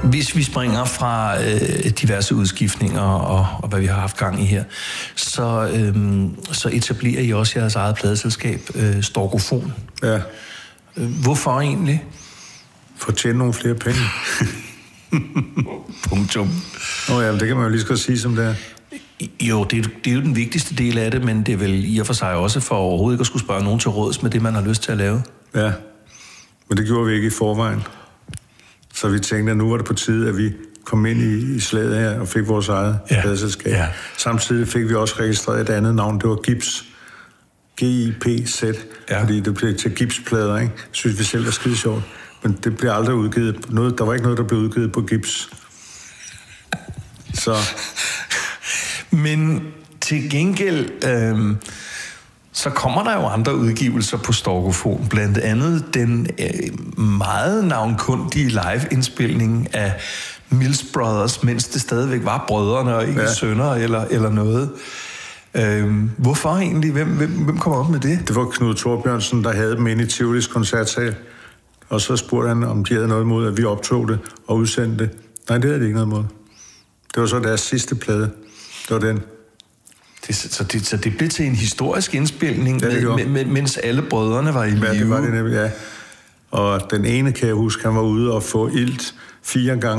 Hvis vi springer fra diverse udskiftninger og hvad vi har haft gang i her, så etablerer I også jeres eget pladeselskab, Storkofon. Ja. Hvorfor egentlig? For at tjene nogle flere penge. Punktum. Ja, det kan man jo lige så godt sige som det er. Jo, det er jo den vigtigste del af det, men det er vel i og for sig også for overhovedet ikke at skulle spørge nogen til råds med det, man har lyst til at lave. Ja, men det gjorde vi ikke i forvejen. Så vi tænkte, at nu var det på tide, at vi kom ind i slaget her og fik vores eget pladeselskab. Ja. Samtidig fik vi også registreret et andet navn, det var Gips. G-I-P-Z, fordi det blev til gipsplader, ikke? Det synes vi selv var skide sjovt. Men det blev aldrig udgivet. Der var ikke noget, der blev udgivet på gips. Så... Men til gengæld, så kommer der jo andre udgivelser på Storkofon. Blandt andet den meget navnkundige live-indspilning af Mills Brothers, mens det stadigvæk var brødrene og ikke sønner eller noget. Hvorfor egentlig? Hvem kommer op med det? Det var Knud Thorbjørnsen, der havde dem inde i Tivolis koncertsal. Og så spurgte han, om de havde noget imod, at vi optog det og udsendte det. Nej, det havde de ikke noget imod. Det var så deres sidste plade. Det var den. Så det blev til en historisk indspilning, mens alle brødrene var i live? Ja, det var det nemlig, ja. Og den ene, kan jeg huske, han var ude og få ilt 4 gange